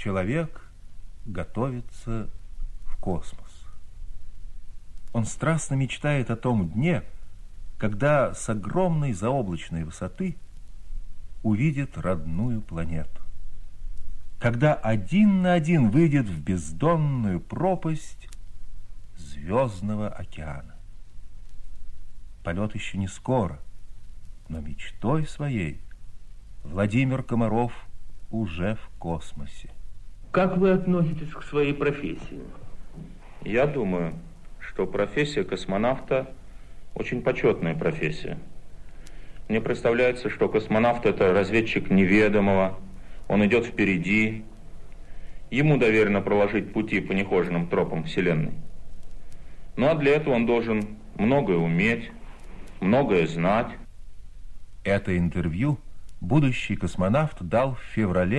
Человек готовится в космос. Он страстно мечтает о том дне, когда с огромной заоблачной высоты увидит родную планету. Когда один на один выйдет в бездонную пропасть звездного океана. Полет еще не скоро, но мечтой своей Владимир Комаров уже в космосе. Как вы относитесь к своей профессии? Я думаю, что профессия космонавта очень почетная профессия. Мне представляется, что космонавт – это разведчик неведомого, он идет впереди, ему доверено проложить пути по нехоженным тропам Вселенной. Ну а для этого он должен многое уметь, многое знать. Это интервью будущий космонавт дал в феврале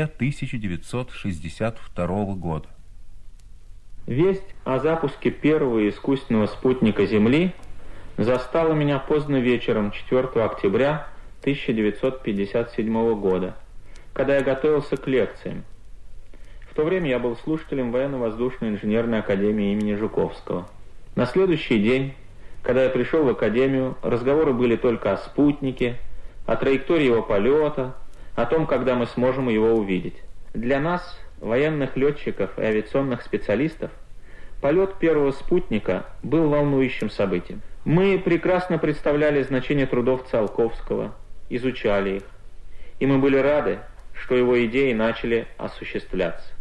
1962 года. Весть о запуске первого искусственного спутника Земли застала меня поздно вечером 4 октября 1957 года, когда я готовился к лекциям. В то время я был слушателем военно-воздушной инженерной академии имени Жуковского. На следующий день, когда я пришел в академию, разговоры были только о спутнике, о траектории его полета, о том, когда мы сможем его увидеть. Для нас, военных летчиков и авиационных специалистов, полет первого спутника был волнующим событием. Мы прекрасно представляли значение трудов Циолковского, изучали их, и мы были рады, что его идеи начали осуществляться.